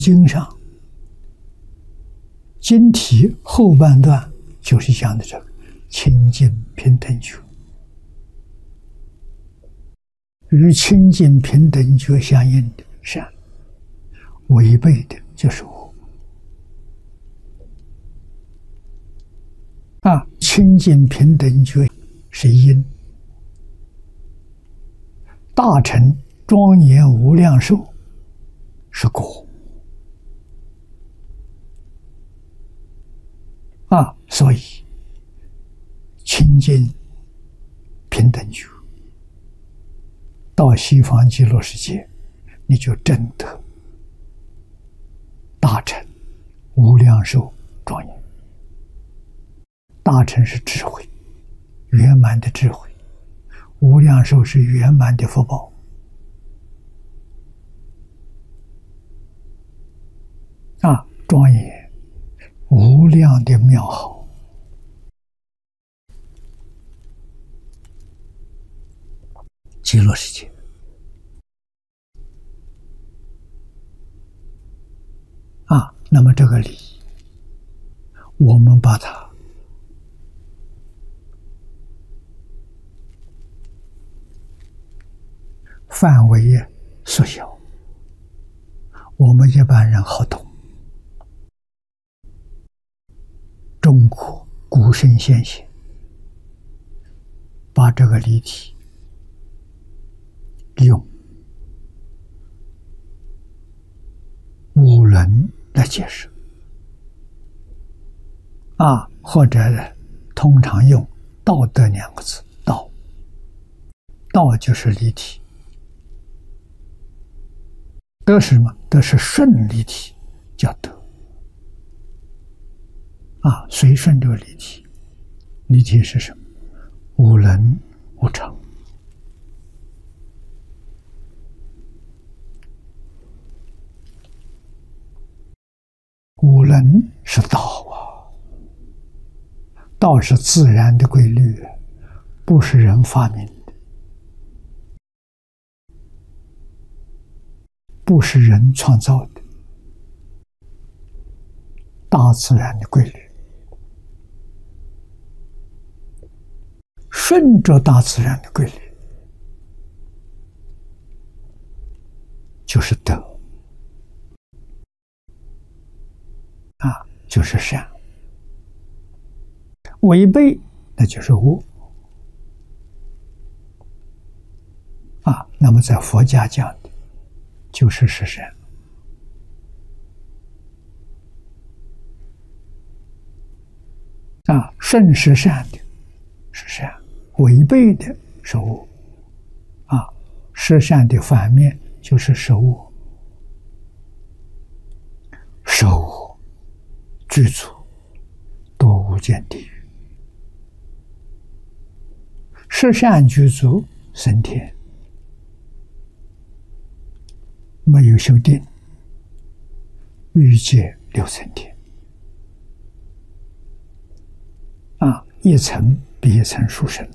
经上经题后半段就是讲的这个清净平等觉，与清净平等觉相应的善，违背的就是我。清净平等觉是因，大乘庄严无量寿是果。所以清净平等觉到西方极乐世界，你就证得大乘无量寿庄严。大乘是智慧，圆满的智慧；无量寿是圆满的福报。庄严无量的妙好。极乐世界那么这个理，我们把它范围缩小，我们一般人好懂。中国古圣先贤把这个理体用五伦来解释，或者通常用道德两个字，道就是离体，德是什么？德是顺离体，叫德。随顺这个离体，离体是什么？无能无常。无能是道道是自然的规律，不是人发明的，不是人创造的，大自然的规律。顺着大自然的规律，就是德，就是善；违背那就是恶。那么在佛家讲的，就是是善。顺是善的，是善；违背的是恶。是善的反面就是是恶。是恶具足多无间地狱，是善具足升天。没有修定，欲界六层天。一层比一层殊胜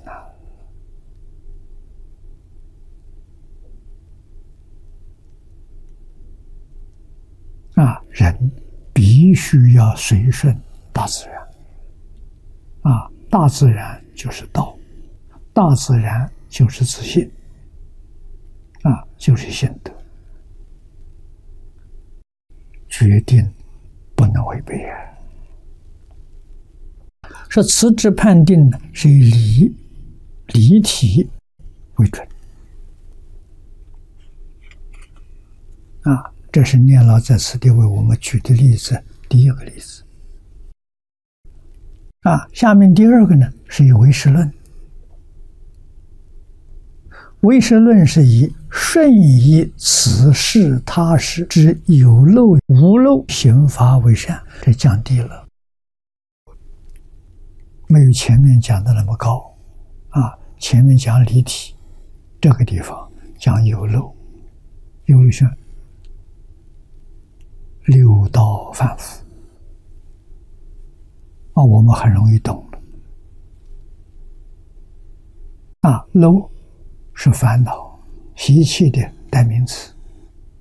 人必须要随顺大自然。大自然就是道，大自然就是自信，就是心得，决定不能违背说此之判定呢，是以离体为准。这是念老在此地为我们举的例子，第一个例子。下面第二个呢，是以唯识论。唯识论是以顺依此事他事之有漏无漏行法为善，这降低了，没有前面讲的那么高。前面讲离体，这个地方讲有漏，有漏是六道反复，我们很容易懂了。漏是烦恼习气的代名词，